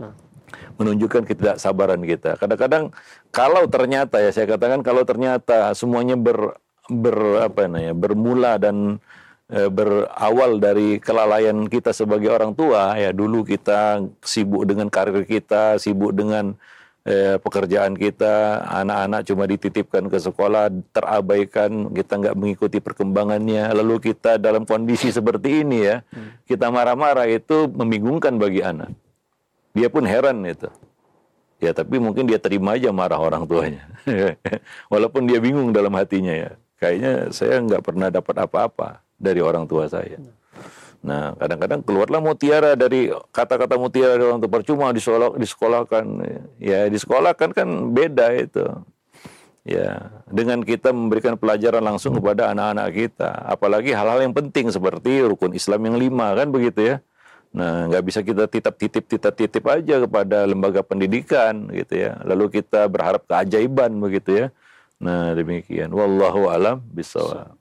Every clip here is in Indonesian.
Nah, menunjukkan ketidaksabaran kita. Kadang-kadang kalau ternyata ya saya katakan kalau ternyata semuanya bermula dan berawal dari kelalaian kita sebagai orang tua, ya dulu kita sibuk dengan karir kita, sibuk dengan pekerjaan kita, anak-anak cuma dititipkan ke sekolah, terabaikan, kita nggak mengikuti perkembangannya, lalu kita dalam kondisi seperti ini ya, kita marah-marah, itu membingungkan bagi anak. Dia pun heran itu. Ya tapi mungkin dia terima aja marah orang tuanya. Walaupun dia bingung dalam hatinya ya. Kayaknya saya nggak pernah dapat apa-apa dari orang tua saya. Nah kadang-kadang keluarlah mutiara dari kata-kata mutiara dari orang tua, percuma disekolahkan. Ya disekolahkan kan beda itu. Ya dengan kita memberikan pelajaran langsung kepada anak-anak kita. Apalagi hal-hal yang penting seperti rukun Islam yang 5 kan begitu ya. Nah, nggak bisa kita titip aja kepada lembaga pendidikan gitu ya. Lalu kita berharap keajaiban begitu ya. Nah, demikian. Wallahu a'lam bishawab.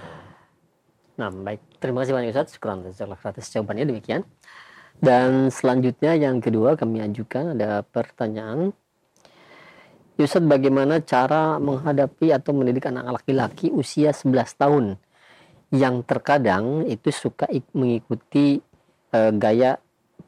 Nah, baik. Terima kasih banyak Ustaz. Syukran atas jawabannya, demikian. Dan selanjutnya yang kedua kami ajukan ada pertanyaan. Ustaz, bagaimana cara menghadapi atau mendidik anak laki-laki usia 11 tahun yang terkadang itu suka mengikuti gaya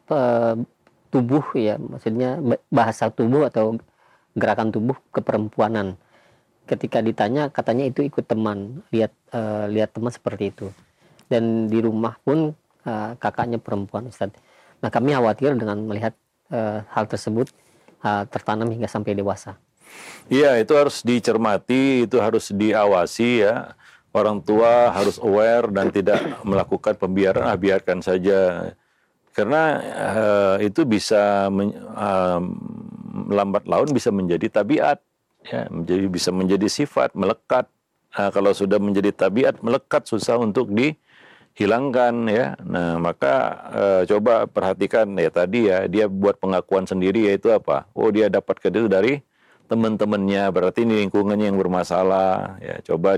tubuh ya, maksudnya bahasa tubuh atau gerakan tubuh keperempuanan. Ketika ditanya katanya itu ikut teman, lihat teman seperti itu. Dan di rumah pun kakaknya perempuan, Ustaz. Nah, kami khawatir dengan melihat hal tersebut tertanam hingga sampai dewasa. Iya, itu harus dicermati, itu harus diawasi ya. Orang tua harus aware dan tidak melakukan pembiaran, biarkan saja. Karena itu bisa lambat laun bisa menjadi tabiat, ya, bisa menjadi sifat, melekat. Kalau sudah menjadi tabiat, melekat, susah untuk dihilangkan ya. Nah, maka coba perhatikan ya tadi ya, dia buat pengakuan sendiri, yaitu apa? Oh, dia dapatkan itu dari teman-temannya, berarti ini lingkungannya yang bermasalah ya. Coba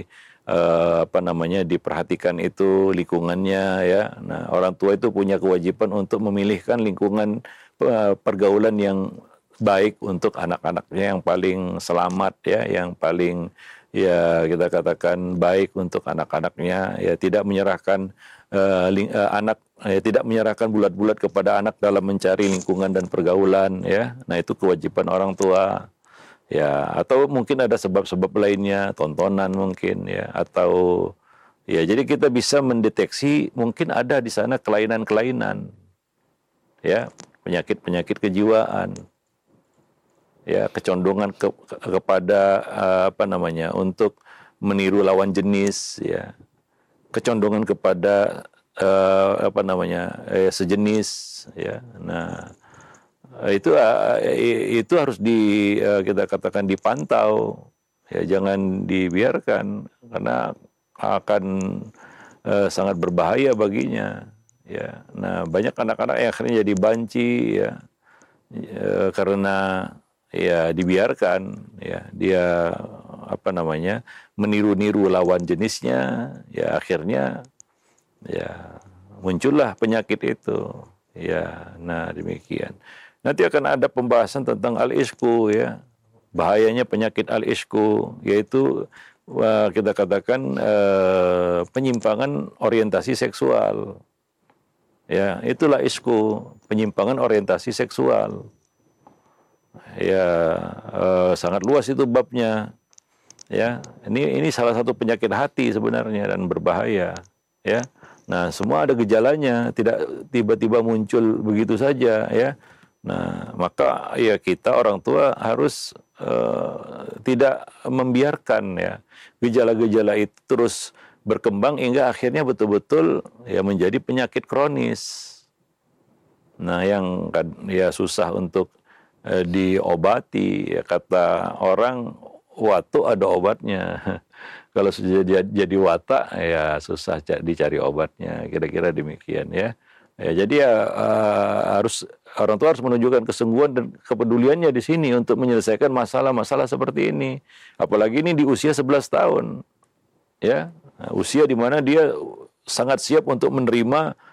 diperhatikan itu lingkungannya ya. Nah, orang tua itu punya kewajiban untuk memilihkan lingkungan pergaulan yang baik untuk anak-anaknya, yang paling selamat ya, yang paling ya kita katakan baik untuk anak-anaknya ya, tidak menyerahkan tidak menyerahkan bulat-bulat kepada anak dalam mencari lingkungan dan pergaulan ya. Nah, itu kewajiban orang tua. Ya, atau mungkin ada sebab-sebab lainnya, tontonan mungkin ya, atau ya, jadi kita bisa mendeteksi mungkin ada di sana kelainan-kelainan, ya, penyakit-penyakit kejiwaan, ya, kecondongan kepada untuk meniru lawan jenis, ya, kecondongan kepada sejenis, ya. Nah, itu harus kita katakan dipantau ya, jangan dibiarkan karena akan sangat berbahaya baginya ya. Nah, banyak anak-anak yang akhirnya jadi banci ya, karena ya dibiarkan ya, dia meniru-niru lawan jenisnya ya, akhirnya ya muncullah penyakit itu ya. Nah, demikian. Nanti akan ada pembahasan tentang al-ishku ya, bahayanya penyakit al-ishku, yaitu kita katakan penyimpangan orientasi seksual. Ya, itulah ishku, penyimpangan orientasi seksual. Ya, sangat luas itu babnya. Ya, ini salah satu penyakit hati sebenarnya dan berbahaya. Ya, nah semua ada gejalanya, tidak tiba-tiba muncul begitu saja ya. Nah, maka ya kita orang tua harus tidak membiarkan ya gejala-gejala itu terus berkembang hingga akhirnya betul-betul ya menjadi penyakit kronis. Nah, yang ya susah untuk diobati ya, kata orang watu ada obatnya. Kalau sudah jadi watak ya susah dicari obatnya, kira-kira demikian ya. Ya, jadi ya orang tua harus menunjukkan kesungguhan dan kepeduliannya di sini untuk menyelesaikan masalah-masalah seperti ini. Apalagi ini di usia 11 tahun. Ya, usia di mana dia sangat siap untuk menerima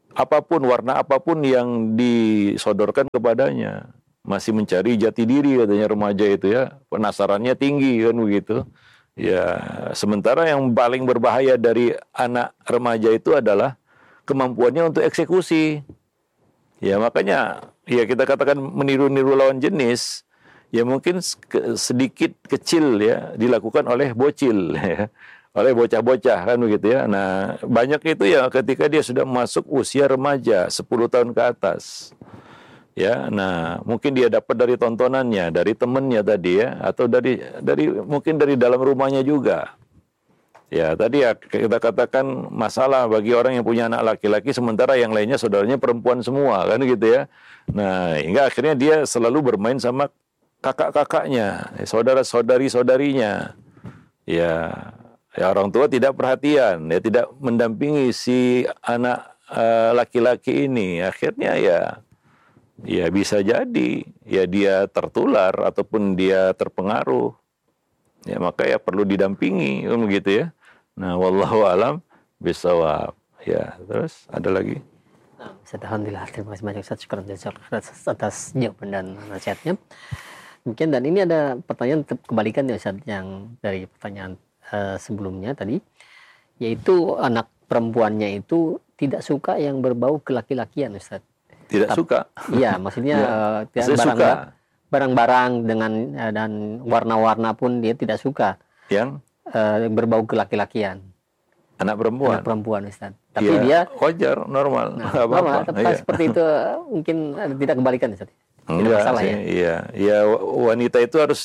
apapun, warna apapun yang disodorkan kepadanya. Masih mencari jati diri katanya remaja itu ya. Penasarannya tinggi kan begitu. Ya, sementara yang paling berbahaya dari anak remaja itu adalah kemampuannya untuk eksekusi. Ya, makanya ya kita katakan meniru-niru lawan jenis, ya mungkin sedikit kecil ya dilakukan oleh bocil ya. Oleh bocah-bocah kan begitu ya. Nah, banyak itu ya ketika dia sudah masuk usia remaja, 10 tahun ke atas. Ya, nah mungkin dia dapat dari tontonannya, dari temennya tadi ya, atau dari mungkin dari dalam rumahnya juga. Ya, tadi ya kita katakan masalah bagi orang yang punya anak laki-laki sementara yang lainnya saudaranya perempuan semua kan gitu ya. Nah, hingga akhirnya dia selalu bermain sama kakak-kakaknya, saudara-saudari-saudarinya. Ya, ya orang tua tidak perhatian, ya tidak mendampingi si anak laki-laki ini. Akhirnya ya bisa jadi ya dia tertular ataupun dia terpengaruh. Ya maka ya perlu didampingi kan begitu ya. Nah, wallahu alam bisawab. Ya, terus ada lagi? Nah, alhamdulillah, terima kasih banyak Ustaz, syukur atas jawaban dan nasihatnya. Mungkin dan ini ada pertanyaan kebalikan ya Ustaz, yang dari pertanyaan sebelumnya tadi, yaitu anak perempuannya itu tidak suka yang berbau kelaki-lakian Ustaz. Tidak suka? Iya, maksudnya ya. barang-barang dengan dan warna-warna pun dia tidak suka. Yang berbau kelaki-lakian. Anak perempuan. Anak perempuan Ustaz. Tapi ya, dia wajar, normal. Nah, normal, tapi seperti itu mungkin tidak kebalikan Ustaz. Enggak masalah ya. Iya, ya wanita itu harus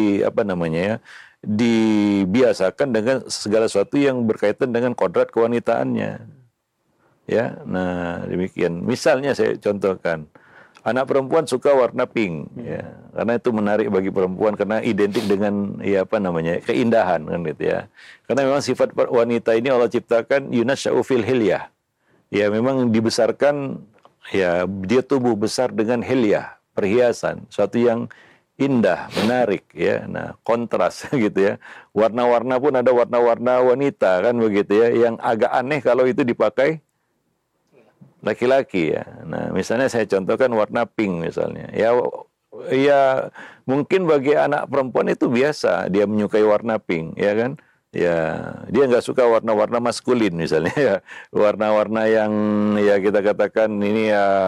dibiasakan dengan segala sesuatu yang berkaitan dengan kodrat kewanitaannya. Ya, nah demikian. Misalnya saya contohkan, anak perempuan suka warna pink, ya, karena itu menarik bagi perempuan karena identik dengan keindahan kan gitu ya. Karena memang sifat wanita ini Allah ciptakan yunasya'u fil hilyah. Ya, memang dibesarkan ya dia tumbuh besar dengan hilyah, perhiasan, suatu yang indah, menarik ya. Nah, kontras gitu ya. Warna-warna pun ada warna-warna wanita kan begitu ya, yang agak aneh kalau itu dipakai laki-laki ya. Nah, misalnya saya contohkan warna pink misalnya. Ya mungkin bagi anak perempuan itu biasa dia menyukai warna pink, ya kan? Ya, dia nggak suka warna-warna maskulin misalnya ya. Warna-warna yang ya kita katakan ini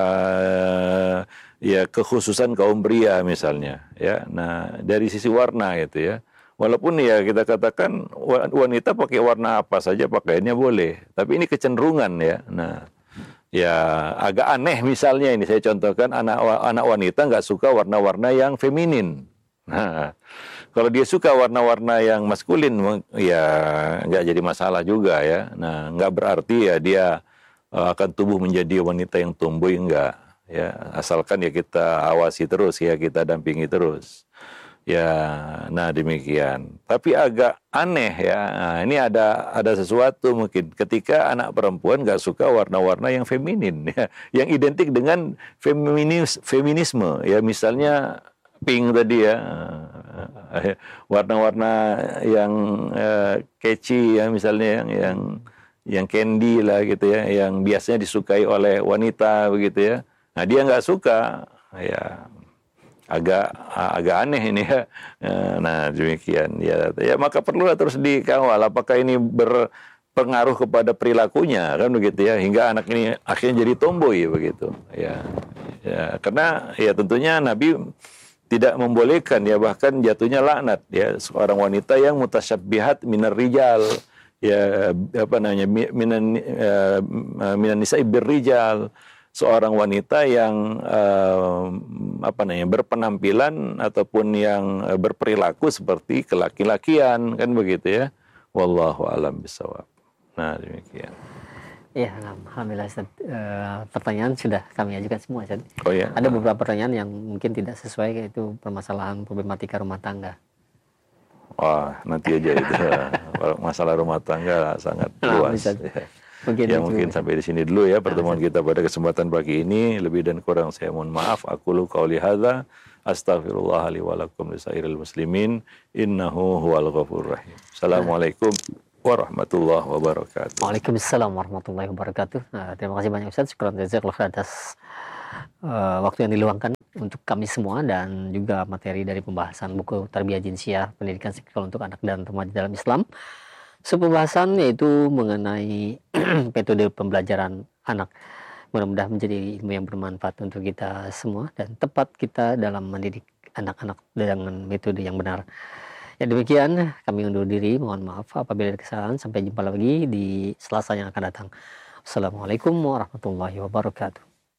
ya kekhususan kaum pria misalnya ya. Nah, dari sisi warna gitu ya. Walaupun ya kita katakan wanita pakai warna apa saja pakaiannya boleh, tapi ini kecenderungan ya. Nah, ya agak aneh misalnya ini saya contohkan anak wanita nggak suka warna-warna yang feminin. Nah, kalau dia suka warna-warna yang maskulin ya nggak jadi masalah juga ya. Nah, nggak berarti ya dia akan tumbuh menjadi wanita yang tomboy, enggak ya. Asalkan ya kita awasi terus ya, kita dampingi terus. Ya, nah demikian. Tapi agak aneh ya. Nah, ini ada sesuatu mungkin ketika anak perempuan nggak suka warna-warna yang feminin ya, yang identik dengan feminisme ya, misalnya pink tadi ya, warna-warna yang catchy ya, misalnya yang candy lah gitu ya, yang biasanya disukai oleh wanita begitu ya. Nah, dia nggak suka ya. Agak aneh ini ya. Nah, demikian ya maka perlu terus dikawal apakah ini berpengaruh kepada perilakunya kan begitu ya, hingga anak ini akhirnya jadi tomboy begitu ya. Ya, karena ya tentunya Nabi tidak membolehkan ya, bahkan jatuhnya laknat ya seorang wanita yang mutasyabbihat minar rijal ya, minan nisa'i birrijal, seorang wanita yang berpenampilan ataupun yang berperilaku seperti kelaki-lakian kan begitu ya. Wallahu a'lam bishawab. Nah, demikian. Ya, alhamdulillah Ustaz. Pertanyaan sudah kami ajukan semua Ustaz. Oh ya. Ada beberapa pertanyaan yang mungkin tidak sesuai, yaitu permasalahan problematika rumah tangga. Wah, nanti aja itu. Masalah rumah tangga sangat luas. Mungkin sampai di sini dulu ya pertemuan kita pada kesempatan pagi ini. Lebih dan kurang saya mohon maaf. Aqulu qauli hadza astaghfirullah li wa lakum lisairil muslimin innahu huwal ghafurur rahim. Assalamualaikum warahmatullahi wabarakatuh. Waalaikumsalam warahmatullahi wabarakatuh. Nah, terima kasih banyak Ustaz. Syukran jazakallah atas waktu yang diluangkan untuk kami semua dan juga materi dari pembahasan buku Tarbiyah Jinsiyah Pendidikan Seksual untuk Anak dan Remaja dalam Islam. Sebuah pembahasan yaitu mengenai metode pembelajaran anak. Mudah-mudahan menjadi ilmu yang bermanfaat untuk kita semua dan tepat kita dalam mendidik anak-anak dengan metode yang benar. Ya demikian kami undur diri. Mohon maaf apabila ada kesalahan. Sampai jumpa lagi di Selasa yang akan datang. Assalamualaikum warahmatullahi wabarakatuh.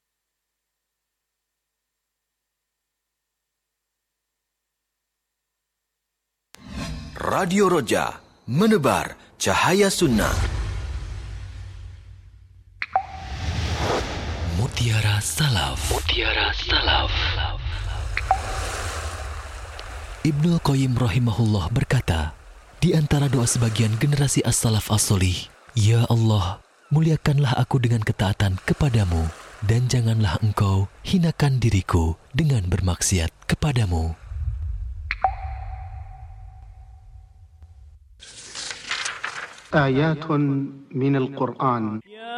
Radio Roja, menebar cahaya sunnah. Mutiara Salaf. Mutiara Salaf. Ibnul Qayyim rahimahullah berkata, di antara doa sebagian generasi as-salaf as-solih, Ya Allah, muliakanlah aku dengan ketaatan kepadamu, dan janganlah engkau hinakan diriku dengan bermaksiat kepadamu. آيات من القرآن